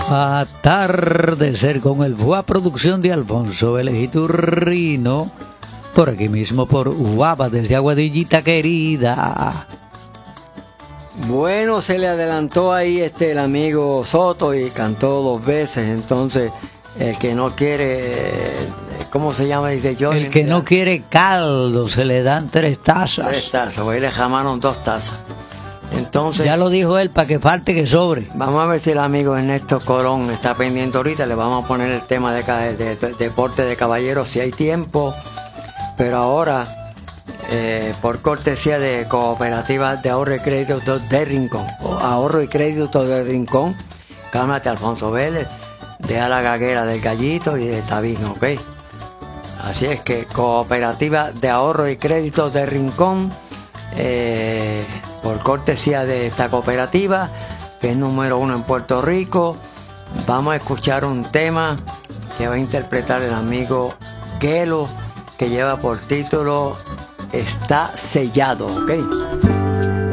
Atardecer con el Boa, producción de Alfonso Vélez Iturrino, por aquí mismo por Guapa, desde Aguadillita querida. Bueno, se le adelantó ahí el amigo Soto y cantó 2 veces, entonces el que no quiere, ¿cómo se llama? Dice yo. El que no quiere caldo, se le dan 3 tazas. 3 tazas, hoy le jamaron 2 tazas. Entonces, ya lo dijo él, para que falte que sobre. Vamos a ver si el amigo Ernesto Colón está pendiente ahorita. Le vamos a poner el tema de deporte de caballeros si hay tiempo. Pero ahora, por cortesía de Cooperativas de Ahorro y Crédito de Rincón, Ahorro y Crédito de Rincón, cálmate Alfonso Vélez, deja la gaguera del Gallito y de Tabín, ¿ok? Así es que Cooperativa de Ahorro y Crédito de Rincón, por cortesía de esta cooperativa, que es número 1 en Puerto Rico, vamos a escuchar un tema que va a interpretar el amigo Gelo, que lleva por título Está Sellado, ¿ok?